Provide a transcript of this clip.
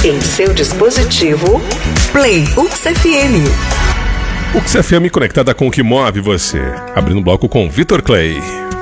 Em seu dispositivo, Play UXFM. UXFM conectada com o que move você. Abrindo o bloco com Vitor Clay.